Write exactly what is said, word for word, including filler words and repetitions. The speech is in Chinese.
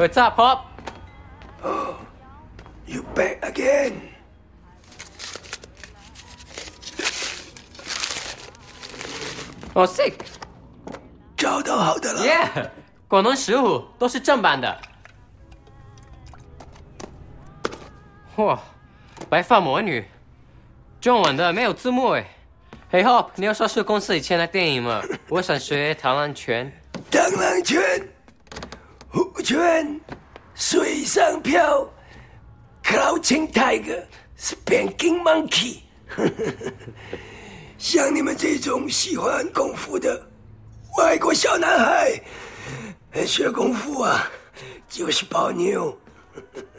What's up, Pop? Oh, you back again? Oh, sick. 找到好的了。 Yeah， 广东十五都是正版的。哇，白发魔女，中文的没有字幕哎。Hey Hop， 你要说是公司以前的电影吗？我想学螳螂拳。 螳螂拳、虎拳、水上漂、Crouching Tiger、Spanking Monkey。像你们这种喜欢功夫的外国小男孩，学功夫啊，就是宝妞。